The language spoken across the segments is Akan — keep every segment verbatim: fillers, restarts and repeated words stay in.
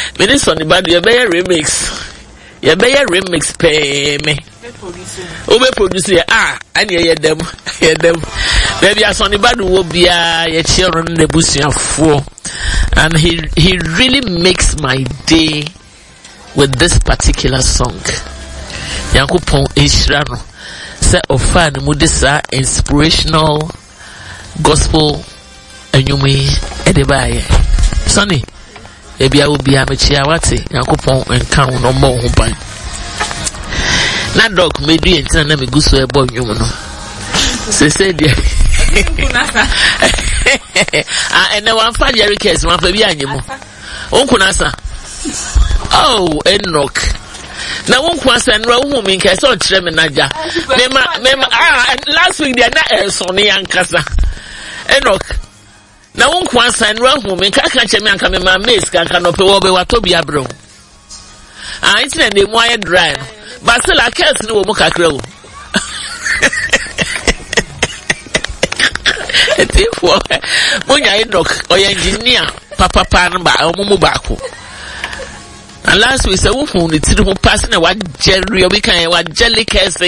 Minister on the bad, you better remix. You better remix, pay me. Ube producer, ah, and you hear them, hear them. Maybe as on the bad will be a children in the bush four. And he, he really makes my day with this particular song. Yankupon Ishrano. Say ofan mudisa inspirational gospel enyumi edebaye Sonny ebi a obi amechia wate Yankopon enka no mo ho ban na dog medu entina na meguso ebo nwum no se se dia ah ene wan fa Jerry case wan fa bi anyemo onkunasa oh Enoch na won kwasa nra wo mi nka so kire me naja me ma me ma ah last week dia na enso ne yankasa Enoch na won kwasa nra wo mi nka ka kire me anka me ma mace kan ka no pe wo be wato bia bro ah itina ne mu aye dry no but still a case ni wo mu kakra wo etifo mo nya Enoch o engineer papa pa no ba o mu ba ko. And last week, so who the two who passing a what jelly, we can what jelly case.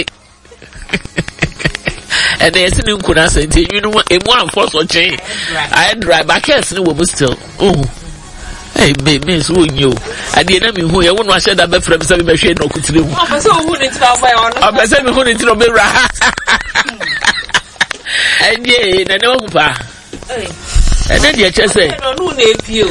And there's no good answer. You know what? In one force or chain, I drive back. Yes, no one still. Oh, hey, baby, who knew? I didn't mean who I won't watch that bed from seven machine or could do. I'm so who did not buy on. I'm seven who did not be right. And yeah, I know, pa. And then you just say, no, name you.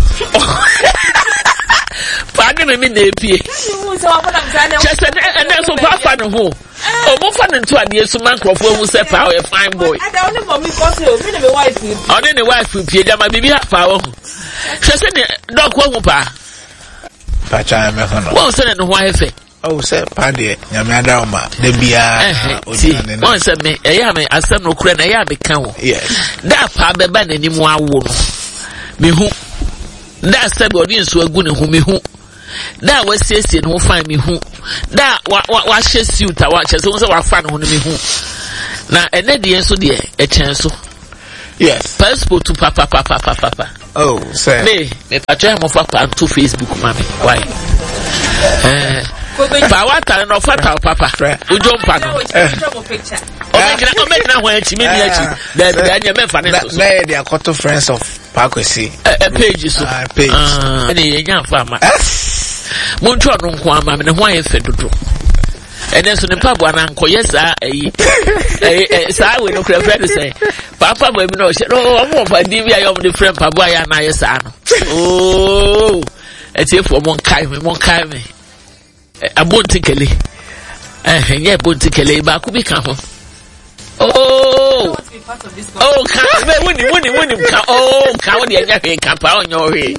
Pardon me, Napier. Just and that's so far from home. Oh, more fun than two ideas to man who said power a fine boy. I don't know me possible. The wife, or then the wife will be there, my baby have power. Just send a dog one pa. Pacha, well, send a wife. Oh, sir, Paddy, Yamadama, the Bia. One said me, a yammy, I said no crane, a yammy count. Yes, that pa the band anymore woman. Me who. That said audience were good whom me who that was says who find me who that what what what chase you to watch so so fan who me who now and then the so there a chance so yes passport to papa papa papa papa oh say me me patch am papa to Facebook mami why eh pa what are no fata papa u jump pa no picture o me gina o me gina ho achi me bi achi da da anya me fa ne so na dey akoto friends of Pakwesi a page so ah page any nya fa ma mo ntwa no nko ama me ne ho ayefe dodo ene so ne pabo ana nko yesa ayi eh sa we no kra friend say papa bo bi no she no mo fa di bi ayom de friend pabo aya na yesa no oh etiefo mo nkai me mo nkai me abontikele eh nya abontikele ba ku bi ka ho oh oh can we win win win oh can we anya he can pa on your way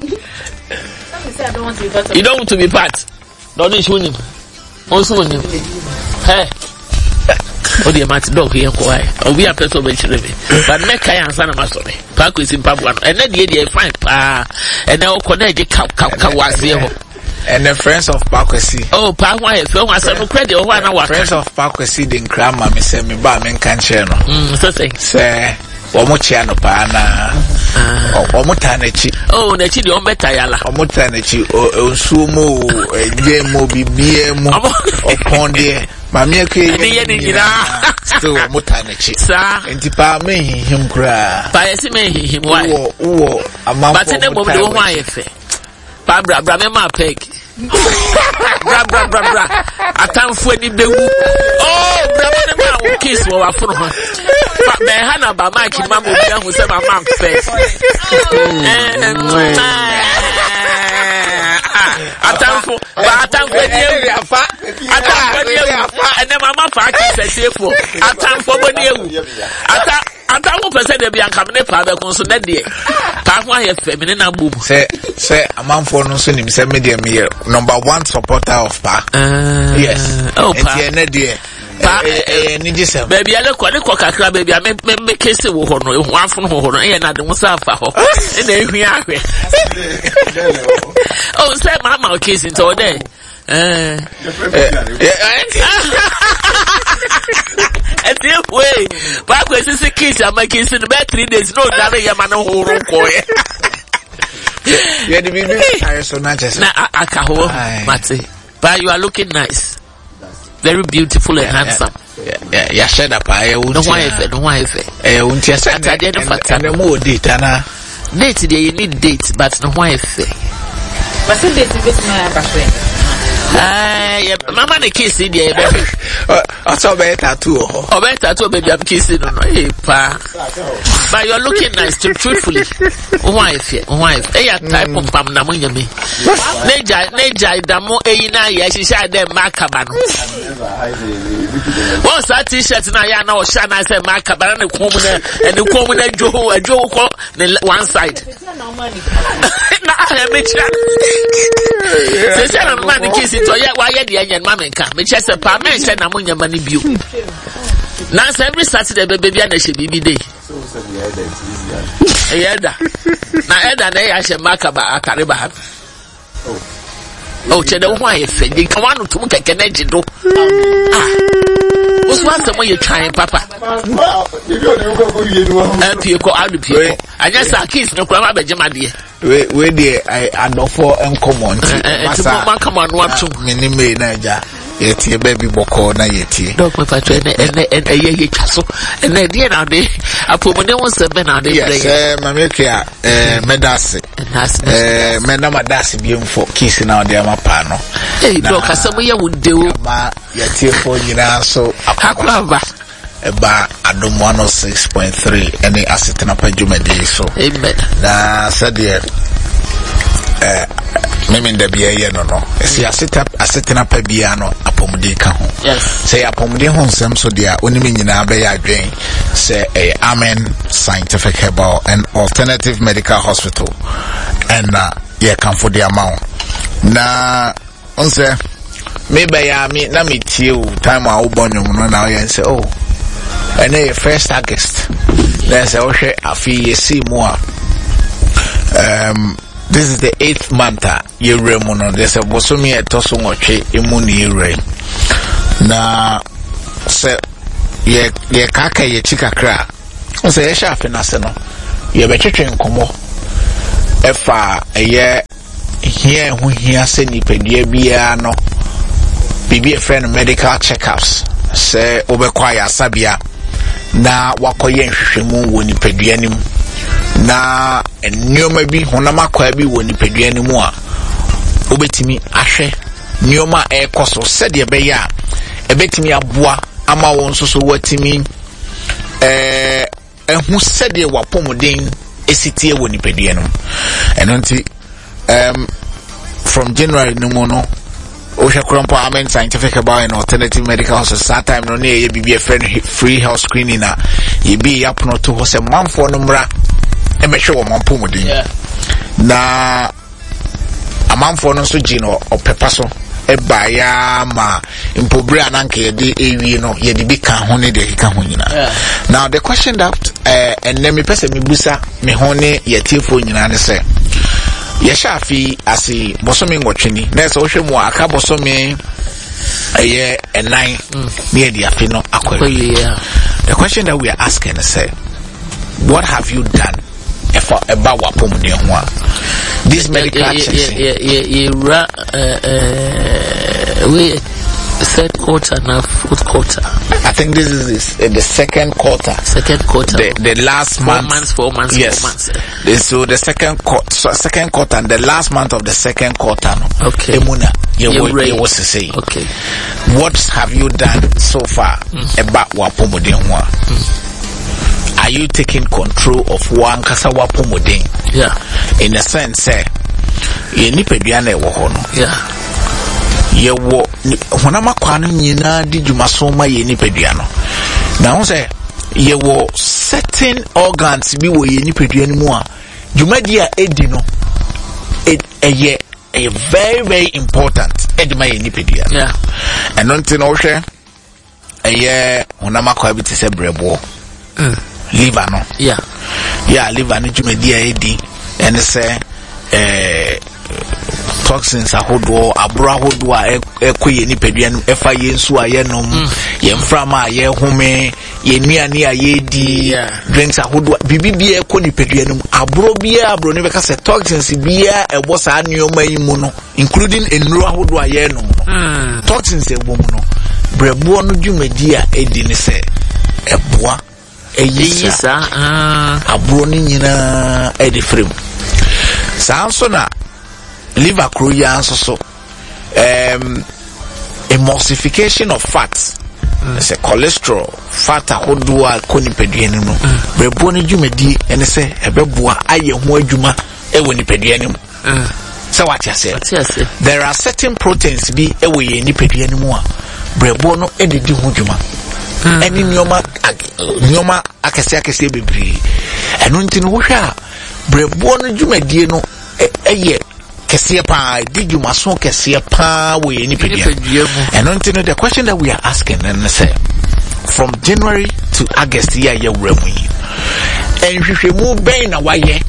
you don't want to be part don't you win him also win him hey o de mat dog here ko ai o bi apeso be chire me but me kai ansa na maso me pa ko sim pa bua no ene de de fine pa ene o ko na je ka ka ka wase ho. And the friends of Pakwesi. Oh, Pa, why? If you want some credit, or one hour. Friends of Pakwesi didn't cram me, say me, ba, me, can't share. Hmm, so say, say, Omochiano Pana, Omotanechi. Oh, the chili on Betayala. Omotanechi, O Sumo, Jemo, B B M, or Pondy, Mamia, still Omotanechi, sir, and Tipa me, him cry. Paesi me, him, why? Oh, a man, but in the moment, why if bra bra bra me ma peg bra bra bra bra atamfo ani bewu oh bra me ma wo kiss wo aforo ho be ha na ba mic ma mo bia ho se ma ma first atamfo ba atamfo ani ewu afa atamfo ani ewu ene ma ma fa kiss sefo atamfo bo ni ewu ata atamfo pese de bia nkam ne pa be kon so na de pa ho aye femini na bum say say amanfo no so nim say me de me number one supporter of Pa. Uh, yes. Oh, Pa. Eti ene de Pa eh ni gisem. Baby ale kwa ne kwa kakra baby me me me kese wo ho no e ho afo ho ho no e na de wo sa fa ho. E na ehwi ahwe. Oh, say mama kese nto de. Eh. Eti we. Pa kwa sisi kese ama kese no be three days no na re ya ma no ho ro ko e. Yeah, the baby is so nice. Na akaho, Mate. But you are looking nice. Very beautiful and yeah, handsome. Yeah, yeah, yeah. Shut up. I won't. No wife, no wife. Eh, won't you say that? And the more date, Anna. Date, you need date, but no wife. But some days, it's my friend. Ah, yeah, Mama, the kiss in the baby. I saw better too. Oh, better too, baby. I'm kissing on my pa. But you're looking nice, too, truthfully. Wife, wife. Hey, I type of Pam Namunyami. Neja, Neja, Damo, Eina, yes, she said, them Macaban. What's that t shirt? Now, I know Shana said Macaban and the woman and the woman and Joe, a Joe, one side. Now, I am money kissing to ya why the young mamma can. Which has a par man said, I'm on your money view. Now, every Saturday, baby, and she be day. Eda. Now, Eda, I shall mark about a cariba. Oh, Cheddar, why if you come on to look at Kennedy? Ah, what's one the way you're trying, Papa? And people out the people. I just saw kids no crab, but Jemma dear. Where dear, I know for uncommon. Come on, what to mini may Naja. Yet your baby boko na yeti. Dog with a train and a ye castle. And then, dear, now they I put when they want to bend out the yes, Mamika, eh, Medasi, eh, Madame Dasi, beautiful kissing out there, my pano. Hey, dog, as some way would do, ma, yet here for you now, so Aquava. About Adum one oh six point three, any asset in a pajuma day, so. Amen. Na, said, dear, eh, Mimi ndabia no no esi aseta asetena pa bia no apomde ka ho yes say apomde ho nsem so dia onimi nyina be ya adwen say eh, Amen Scientific Herbal and Alternative Medical Hospital and uh, yeah kan for the amount na onse me be ya me na me tie o time a wo bonwom no na o say oh and eh first August then say o hwe afi yesi mu a um this is the eighth month ye remono there's a bosomi etoso ngoche emuni ire na se ye ye kaka ye chikakra o se ye shafe na se no ye betwetwe nkomo efa eye hia hu hia se nipadua bia no bibi e friend medical checkups se obekwa ya sabia na wakoye nhwehwemu wo nipadua nim na nneoma bi honama kwa bi woni padua ni mu a obetimi ahwe nneoma e koso sede be ya ebetimi aboa ama won so so watimi eh ehu sede wapomuden esitie woni padua no eno nti um from January no mo no Osha Krompo Amen Scientific Herbal and Alternative Medical Hospital time no ne ye bibia free health screening na ye bi yap no to ho se manfo no mra e be hwe wo mampomuden na amanfo no so gi no opepa so e ba ya ma impobre ananka ye de ewie no ye de bi kan ho ne de ka ho nyina now the question that uh, and let me person me busa me ho ne ye tiefo nyina ne se ye shafi asi bosomi ngotweni na so hwe mu aka bosomi eye enai near the afino akwa. The question that we are asking is say, what have you done for about wapomde ho? This medical checks we third quarter now fourth quarter. I think this is this, uh, the second quarter. Second quarter. The, the last four month. months, four months, yes. four months. Yeah. So the second quarter, so second quarter and the last month of the second quarter. No? Okay. Emuna, you was to say. Okay. What have you done so far mm. about wapomde ho? Mm. Are you taking control of one kasa wapomde? Yeah. In a sense, say, ye nipadua na ewo ho no. Yeah. Ye wo honama kwano nyina di dwumaso ma ye nipadua no na ho se ye wo certain organs bi wo ye nipadua no mu a dwumadi a edi no eye a very very important edima ye nipadua yeah and until no hwe eye honama kwa bi tse brebo mm. liver no yeah yeah liver no dwumadi a edi and say eh toxins ahodo abro ahodo a ekoye nipadua no efa ye nsu a ye nom ye mframa ye home ye nuane a ye di drinks ahodo bibibia eko nipadua no abro bia abro ne beka se toxins bia ebo saa nneoma yi mu no including enuro ahodo a ye nom no toxins ebo mu no brebo no dwumadi a edi ne se eboa eyisa ah abro ni nyina edi frem sanso na liver croya so so um emulsification of fats mm. say cholesterol fat ahodo a konipedua ni no brebo ni dwumadi ene se ebeboa aye ho adwuma e woni pedua ni mu so what you say there are certain proteins bi e wo ye ni pedua ni mu a brebo no e de di ho adwuma eni nyoma nyoma akese akese bebri eno ntino wo hwa brebo no dwumadi no eye kesiye pa diguma so kesiye pa we ni pedia and until the question that we are asking and say from January to August year ye wremu and hwehwemu ben na waye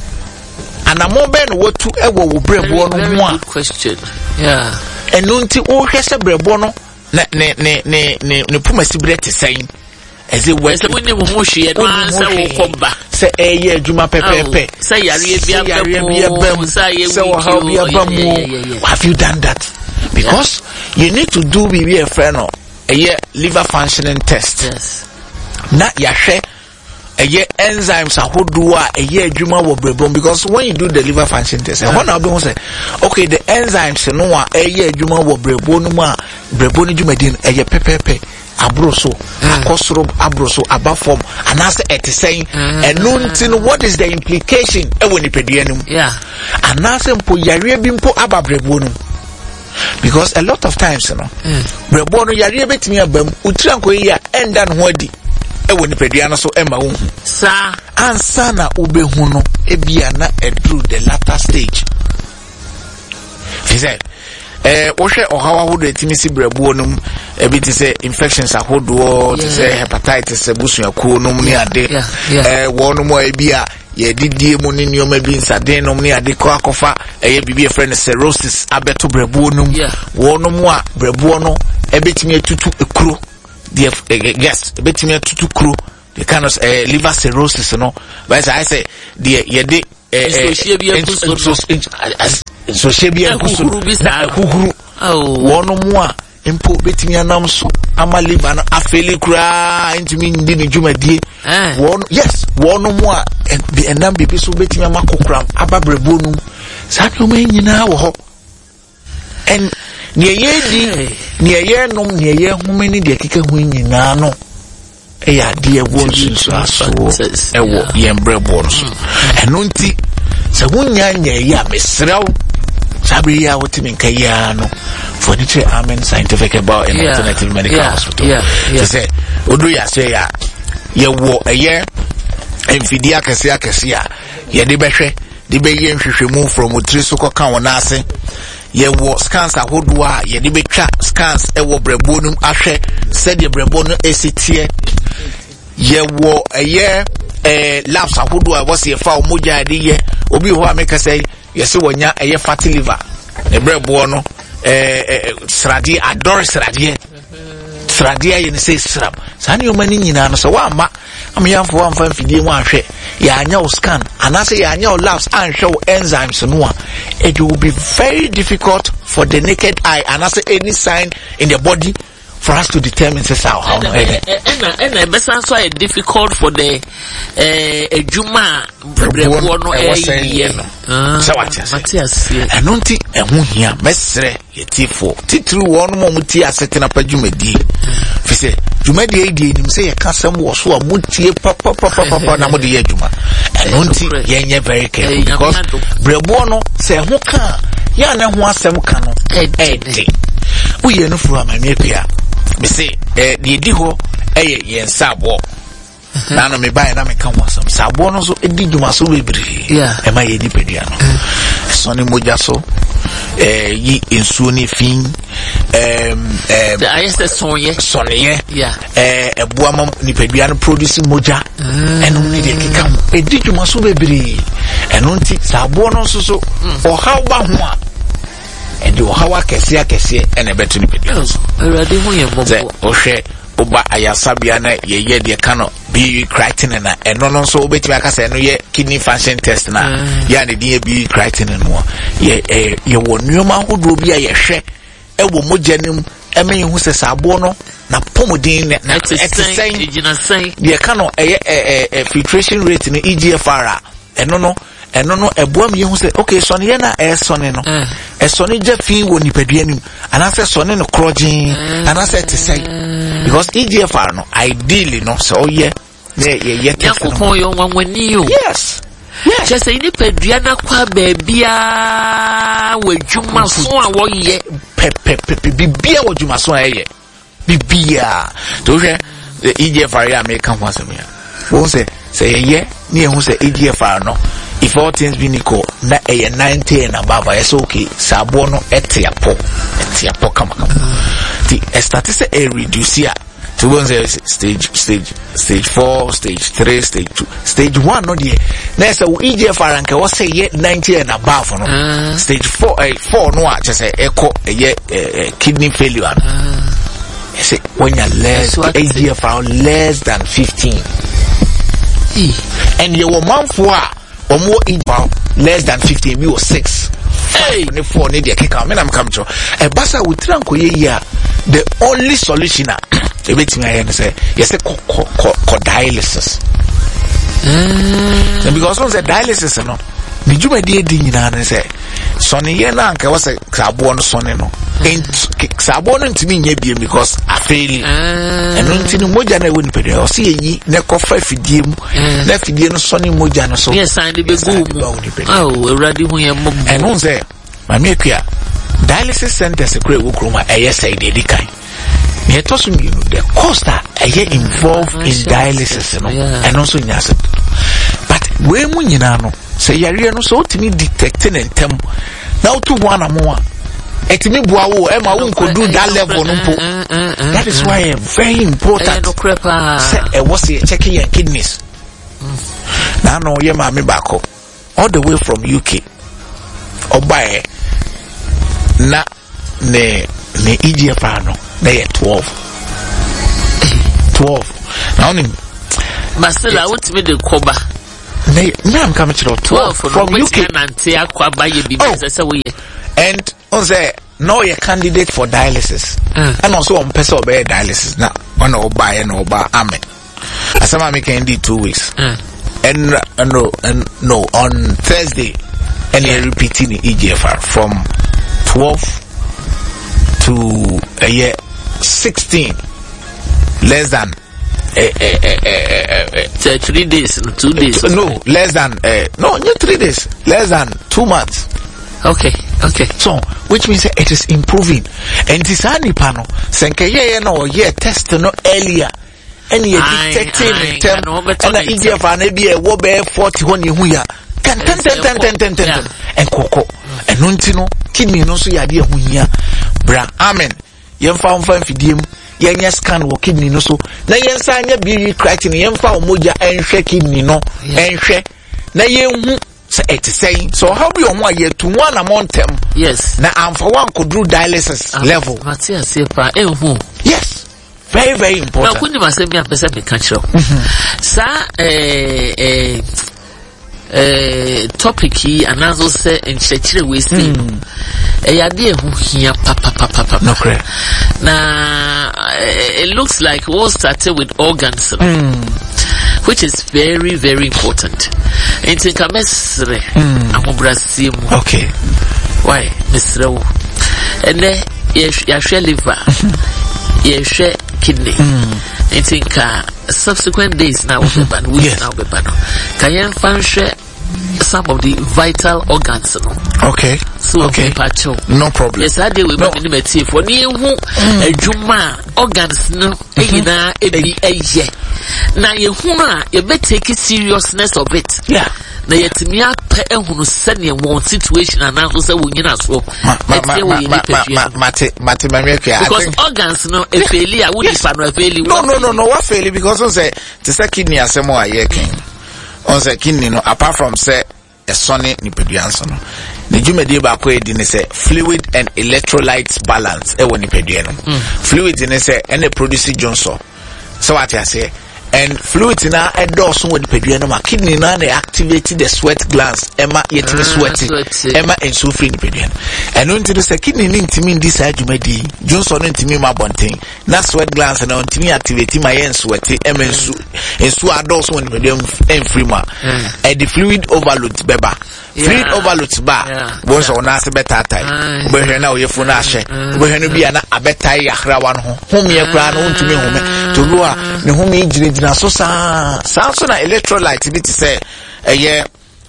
anamo ben wo tu ewo wo brebo no mo a question yeah and until o hwese brebo no ne ne ne ne ne pumasi brete sein as it was when you mush it answer come back say eh yeah juma pepepe say yare bia bia say how bia bamu have you done that because yeah. You need to do be a friend or a year liver functioning test yes na yahwe a year enzymes ahodua a year juma wo brebon because when you do the liver function test and one of them say okay the enzymes no a year juma wo brebon ma brebon juma din a year pepepe abroso akosoro abroso abafom anase etisɛn ɛno ntin what is the implication ɛwɔ nipadua no yeah anase mpo yare bi mpo ababrebo no because a lot of times no brebo no yare betimi abam utira nkoyi a enda no ho adi ɛwɔ nipadua no so ɛma wo hu sa ansa na obehu no ebia na edru the latter stage fize eh wohwe ohawa hodo etimi si brebo no e bi ti say infections ahodo ti say hepatitis ebusuakuo no ni ade eh wono mo e bia ye didie mu ni nioma bi nsaden no ni ade ko akofa eh bibi e friend cirrhosis abeto brebo no wono mo a brebo no e betimi atutu ekuro the yes e betimi atutu kuro the kind of uh, liver cirrhosis no but I say the ye de so she be a so she be a kukuru oh wono mo a empo betimi anam so ama liver no afeli kura intimi ndi ni dwumadie wono yes wono mo a the enam bibi so betimi ama kokram ababrebo no sa no ma nyina wo ho en ne ye di ne ye nom ne ye home ni de keke hu nyina no eya de ewo nsusu aso ewo yembrebo no so eno nti se hunya nya ya mesrew sabri ya wotimi nkaya no for the Amen Scientific about an yeah. alternative medical yeah. hospital yeah. yeah. say odo ya say ya ye wo eye emfidi akese akese ya ye de behwe de be ye nhwehwemu from otri so koka wona ase ye wo scans ahodo a ye de betwa scans e wo brebo num ahwe said ye brebo no esitie ye wo eye eh labs ahodo a was ye fa omoja de ye obi ho ameka say ye se wonya eye fatty liver e brebo no eh sradi adore sradi sradi ye ne say sram sani o mani nyina no so wa ma amyamfo wa mfa mfidie mu ahwe ya anya o scan anase ya anya o labs anhwe o enzymes no a it will be very difficult for the naked eye anase any sign in the body for us to determine this how how and and and better so it's difficult for the eh ejuma brebo no eh no so what you Matthias and nti ehun hia mesre yetifo titru won mo muti asetena pa dwumadi fi se dwumadi e die nim se ye kasam wo so a mutie papa papa papa na mo de ye dwuma and nti yenye very careful because brebo no se hu ka ya na hu asem ka no ede uye no fu amame pia me say eh de di ho eh yen sabo na no me buy na me kan wasam sabo no so edi dwuma so bebiri e ma ye ni pedia no so ni moja so eh yi ensuo ni fin em em the highest sonye sonye yeah eh eboa ma ni pedia no produce moja eno ni de kika edi dwuma so bebiri eno nti sabo no so so for how ba ho a and you how kese akese and a better nipadua so already hu ye mobo ohwe oba ayasabia na ye ye de kano be creatinine na eno no so obetimi aka say no ye kidney function test na ya ne de be creatinine no ye ye wo nuoma hodo bi a ye hwe e wo mojanim e me hu se sabo no na pomodin na exercise ejina sen ye kano e filtration rate ni E G F R eno no eno no eboam ye hu se okay so ne na e so ne no e so ne je fi wo nipadua nim ana se so ne no krogin ana se te say because E G F R no ideally no so ye ye ye test no yo wanwani yo yes yes just say nipadua na kwa baabia wadwuma so a wo ye pe pe pe bibia wadwuma so a ye bibia to hwe E G F R ya make kan wasem ya wo se say ye ni ehun say E G F R no if all things be equal na e ninety and above is okay sabo no etiapo etiapo kama kama the statistic e reduce ya to go say stage stage stage four stage three stage two stage one no dey na say E G F R anke wo say ye ninety and above no uh, stage four eh, four no a say echo ye uh, kidney failure uh, say when you less E G F R less than fifteen and you man for or more in less than fifteen me or six hey ne four ne dey kick am me na come to e basa we tran ko ye ya the only solution a e betimi aye ne say yes ko ko dialysis mm. because on the dialysis no the juma dey di nyina ne say so ne ye na anka was sabo no so ne no and sabo no ntimi nya biem because I fail and ntini moja na woni pede o se yi ne ko fa fidie mu na fidie no so ne moja no so yes and the begu oh already hu ye mob and on say mami akua dialysis center se kure wo kroma eye say dey dikan me to so mi no the cost a eye involved in dialysis no and also nyase but we mu nyina no say yare no so timi detecting entem na to one amwa etimi bua wo e ma wo nkodu that level no mpo that is why it's very important say e was checking your kidneys na no ye ma me bako all the way from U K obae na ne ne E G F R no na ye twelve twelve now ni masela what me the koba na I'm coming to twelve from U K and on say no your candidate for dialysis uh. and also on person obey dialysis now on oba and oba amen asama make in two weeks uh. and uh, no and no on Thursday and yeah. repeating the E G F R from twelve to a uh, year sixteen less than Uh, uh, uh, uh, uh, three days, two days. Uh, no, less than uh, no, not three days, less than two months. Okay, okay. So, which means it is improving. And this any panel, senke ye no ye test no earlier, and ye detecting in term, and the E G F R maybe a wobe forty one you ya can ten ten ten ten ten ten and coco and nuntino kidney no so ya dia hunya bra amen. Yen found fine fidim. Yenya scan wo kidney no so na yensa anya bi creatinine yemfa omoja enhwe kidney no enhwe na yenhu se etisay so how be omo aye to one amount tem yes na amfa one could do dialysis uh, level Matia sepa enhu yes very very important na kuni masemi apesa be kancho sa eh eh eh topic yi anazo se enchechire we say eh yade ehu hia papa papa papa no correct na it looks like we all started with organs mm. which is very very important into kamesre amobrasimu okay why misrewo and then ya share liver ya share kidney into ka subsequent days now we ban we now we ban can you function some of the vital organs no okay so okay pacho no problem yes I dey we no. be meti for ni hu adwuma organs no ehina ebi eye na ye hu na ye be take seriousness of it yeah na yetimi apɛ ehunu sɛne wɔn situation anaso sɛ wonyina so mate mate mamekua because organs no efeli a woni pa no efeli no no no no what fail because on say the kidney asemo aye ken on say kidney no apart from say esone nipadua nso no ne dwumadi ba ko edi ne say fluid and electrolytes balance e wo nipadua no mm. fluid ne say ene produce jonso so what I say and fluid na e doso wo nipadua no ma kidney na na activate the sweat glands ema yetimi uh, sweat ema enso free nipadua no eno ntino say kidney ni ntimi ndi sa dwumadi jonso no ntimi ma bonten na sweat glands na ntimi activate ma yen sweat ema enso enso adoso wo nipadua en free ma and the fluid overload beba fluid overload ba bonso na se beta tai obehwe na oyefo na ahye obehwe no bia na abetai yakrawa no ho home yakra no ntimi home to lo a ne home ejire na so sa sa so na electrolyte bit say eh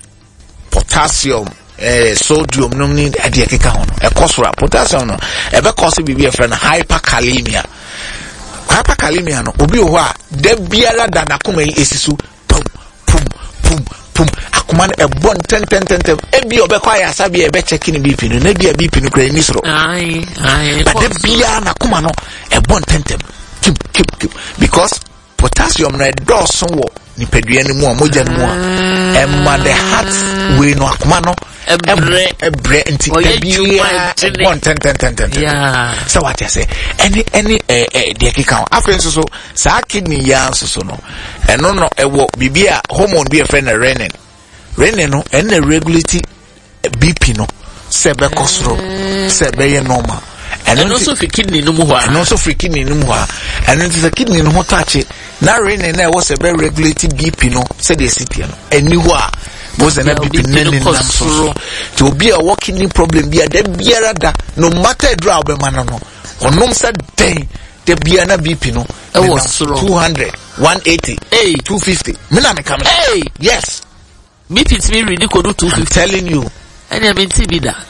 potassium eh sodium no ni ade keka ho no e kosora potassium no e be cause bibi e friend hyperkalemia hyperkalemia no obi ho a da biara da na koma esisu pum pum pum pum akoma no e bon ten ten ten ten e bi obekwa ya sabi e be check ni B P no na bi B P no kra ni soro ai ai but da biara na koma no e bon ten ten keep keep keep because potassium na doso wo nipadua ni mu amoja ni mu e ma the heart we no akoma no ebre ebre enti bia one ten ten ten ten yeah so what I say any any eh eh de keka afen so so sa kidney ya so so no eno no ewo bibia hormone bi e friend renin renin no en regulate B P no se be kosro se be ye normal and also for kidney no mu ho and also for kidney no mu ho and it is a kidney no touch na renin na was a be regulate B P no se de C P no eni ho a was an B P nene nam so to be a walking problem be a de biara da no matter draw be man no onom said den de biana B P no it was two hundred one eighty hey two fifty me na me come hey yes B P me really could do two fifty telling you and I mean T B da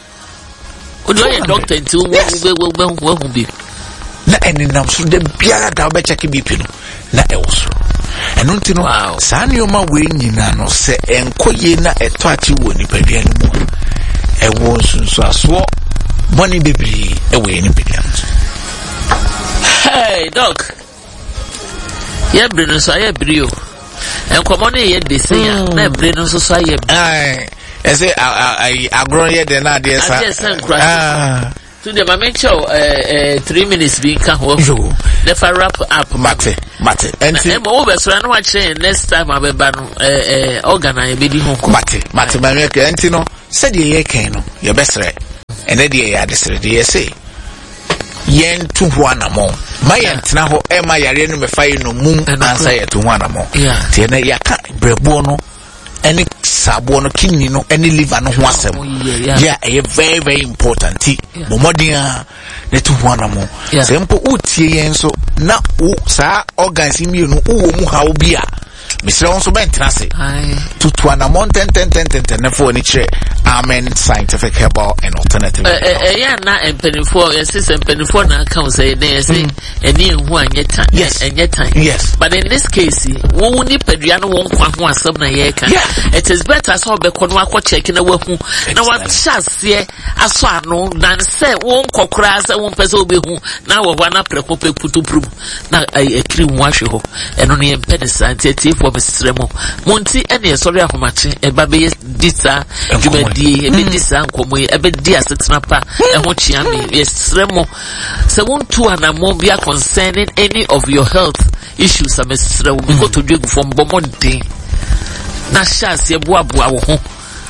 o do your doctor until we we we we be na eni nam so de biara da be check B P no na e was and until wow sanioma we nyina no se enkoye na eto achi wo nipadua no mu e wo nsunso aso money bebre e we nipadua hey doc ye bre no so ye bre o enkomo na ye de se ya na bre no so so ye ai e say agro ye de na de sa ah to the moment show uh, uh, three minutes being can hold never wrap up mate mate and see over so I know what next time I be ban uh organize be di ho mate mate ma me ke enti no said ye ken no your best right and then ye ya desre dey say yen to ho anamo ma yen tena ho e ma yare no me fai no mum ansa ye to ho anamo tie na yaka brebo no any sabo no kidney no any liver no ho asem yeah e very very important ti momodia ne to ho anamo sempo utie yen so na u sa organs mi no uwo mu ha obi a misre won so ben trase to to anamo ten ten ten ten ten for ni chere Amen Scientific Herbal and Alternative eh eh yeah na empenifo yes empenifo na account say dey say eni hu anyeta anyeta yes but in this case wo woni padua no won kwa ho asem na ye ka it is better so be kono akọ check na wahu na wa chase aso ano dan say won kokora say won pese obehu na wo hwa na preko pekutu prum na akiri mu ahwe ho eno ne empedisa antiatifo besremo monti ene esori ahomache e ba be dita jumadi e be disa nkomo e be dia setena pa e ho chia me yesremo se won to anamo bia concerning any of your health issues amesremo because to do from bomonde na chance e boaboa wo ho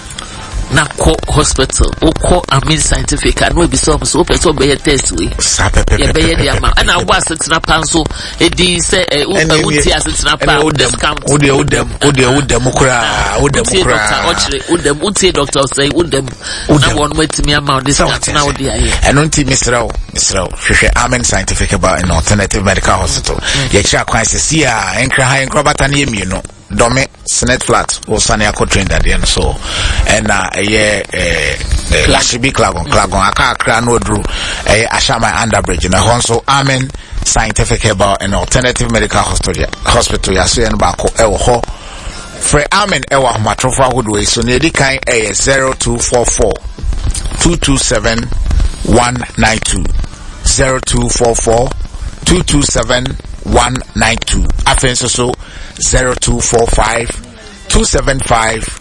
na ko hospital o ko Amen Scientific and we be so so person be test we e be ye dia ma na wo asetena pa nso e di say e uti asetena pa discount o de o dem o de o dem kura o dem kura o chire o dem uti doctor say o dem na won metimi ama discount na o de aye eno nti misrawo misrawo hwehwe Amen Scientific about an alternative medical hospital ye cha kwan se sia enkra ha enkra bata na yemi no Dome Senate flat or Sunny Ako trained at the end so and uh yeah eh Lashibi Klagon Klagon Aka Kra no Drew eh Ashama Underbridge na Honso Amen Scientific Herbal and Alternative Medical Hospital Hospital Yasu and Bako Ewo Ho Fre Amen Ewa Matrofa Woodway so near the kind eh zero two four four two two seven one nine two zero two four four two two seven one nine two Afenso so zero two four five two seven five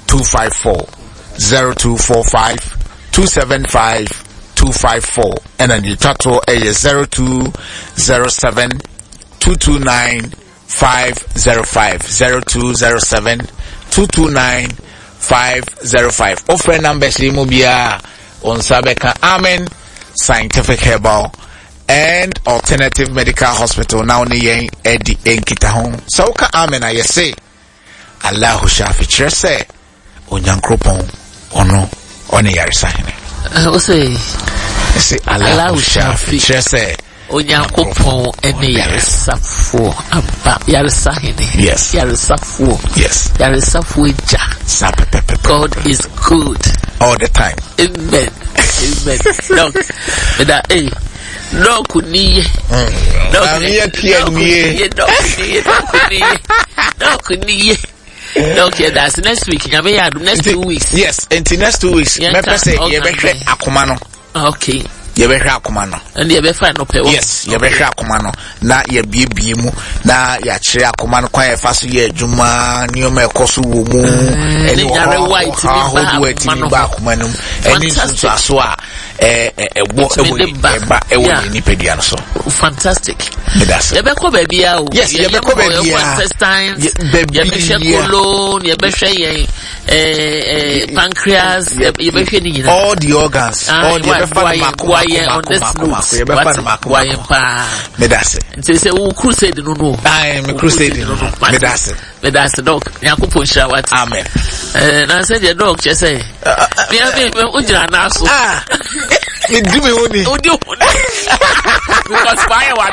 two five four. zero two four five two seven five two five four. And then you chat to a zero two zero seven two two nine five zero five. zero two zero seven two two nine five zero five. Offer numbers Limobia on Sabeka Amen Scientific Herbal and Alternative Medical Hospital. Now ni Eddie Enkita home. So ka Amen I say Allahu Shafi Chese Onyankropon Ono Oni Yarisahine. I say say Allahu Shafi Chese Onyankopon ene yarisafo aba yarisahine. Yes. Yarisafo. Yes. Yarisafo ja. God is good all the time. Amen. Amen. No. That eh no kuniye. No kuniye. No kuniye. No kuniye. Okay, that's next week. Next two weeks. Yes, until next two weeks. Me say you be akoma no. Okay. You be akoma no. And you be find no pay. Yes, you be akoma no. Na ye biebie mu na ya kire akoma no kwa ye fa so ye adwuma nioma ekoso wo mu. Eni nyare white ni ba akoma no. Eni nso aso a eh eh ewo ewo eba ewo ni pedia no so. Fantastic. You be ko baby a o. Yes, you be ko baby a. You be share colon, you be share eh pancreas, you be share ni. All the organs, all the on this news. Why pa? Medase. Say say we crusade no no. I am crusade no no. Medase. Medase dog. Yakupon shower. Amen. Eh na say the dog just say. Me have me ujira na so. Ah. Me do me only. Because fire